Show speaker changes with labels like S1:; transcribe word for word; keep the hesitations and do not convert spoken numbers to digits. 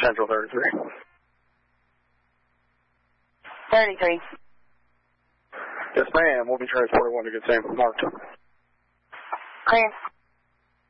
S1: Central thirty-three.
S2: thirty-three.
S1: Yes, ma'am. We'll be transporting one to get same marked.
S2: Clear.